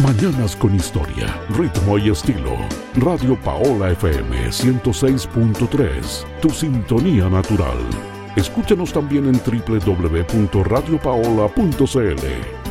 Mañanas con historia, ritmo y estilo. Radio Paola FM 106.3, tu sintonía natural. Escúchanos también en www.radiopaola.cl.